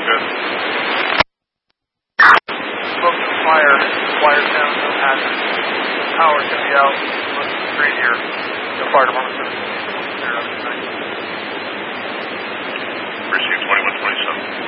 Good. Spoke to the fire. Wires down, no hazard. Power should be out. Looking straight here. The fire department's going to